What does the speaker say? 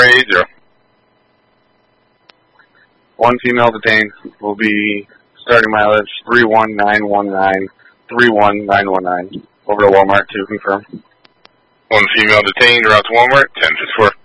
480. One female detained will be starting mileage 31919, 31919. Over to Walmart to confirm. One female detained, route to Walmart, 1054.